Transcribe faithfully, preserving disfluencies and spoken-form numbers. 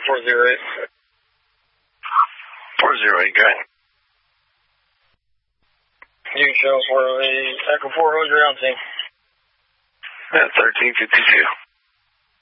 four zero eight. four zero eight, go ahead. You can show four oh eight, Echo four, hold your ground team. Yeah, thirteen fifty-two.